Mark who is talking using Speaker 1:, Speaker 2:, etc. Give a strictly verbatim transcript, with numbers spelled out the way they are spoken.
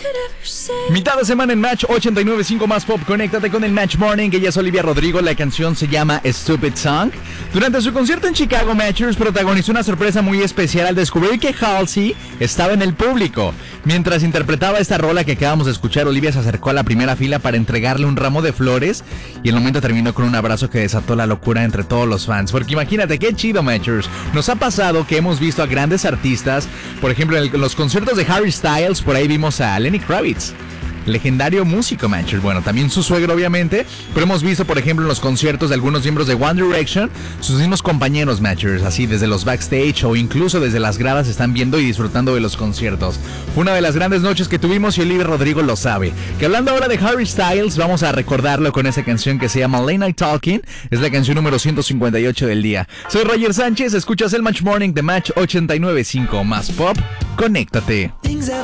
Speaker 1: Mitad de semana en Match ochenta y nueve punto cinco más Pop. Conéctate con el Match Morning. Ella es Olivia Rodrigo. La canción se llama Stupid Song. Durante su concierto en Chicago, Matchers protagonizó una sorpresa muy especial al descubrir que Halsey estaba en el público. Mientras interpretaba esta rola que acabamos de escuchar, Olivia se acercó a la primera fila para entregarle un ramo de flores y el momento terminó con un abrazo que desató la locura entre todos los fans. Porque imagínate qué chido, Matchers. Nos ha pasado que hemos visto a grandes artistas, por ejemplo, en los conciertos de Harry Styles, por ahí vimos a Lenny Kravitz, legendario músico, Matchers. Bueno, también su suegro, obviamente, pero hemos visto, por ejemplo, en los conciertos de algunos miembros de One Direction, sus mismos compañeros, Matchers, así desde los backstage o incluso desde las gradas están viendo y disfrutando de los conciertos. Fue una de las grandes noches que tuvimos y Olivia Rodrigo lo sabe. Que hablando ahora de Harry Styles, vamos a recordarlo con esa canción que se llama Late Night Talking. Es la canción número ciento cincuenta y ocho del día. Soy Roger Sánchez, escuchas el Match Morning de Match ochenta y nueve punto cinco más Pop. Conéctate.